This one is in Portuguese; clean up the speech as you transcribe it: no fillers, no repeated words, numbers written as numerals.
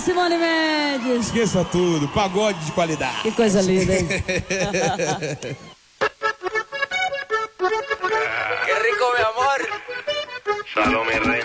Simone Mendes. Esqueça tudo, pagode de qualidade. Que coisa linda, hein? Qué rico, mi amor. Salome, reina.